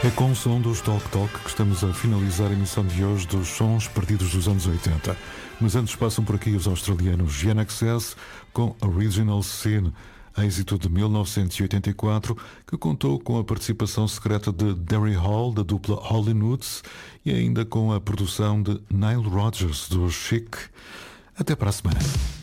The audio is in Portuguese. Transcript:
É com o som dos Talk Talk que estamos a finalizar a emissão de hoje dos sons perdidos dos anos 80. Mas antes passam por aqui os australianos GNXS com Original Sin, êxito de 1984, que contou com a participação secreta de Derry Hall, da dupla Holly Nuts, e ainda com a produção de Nile Rodgers, do Chic. Até para a semana.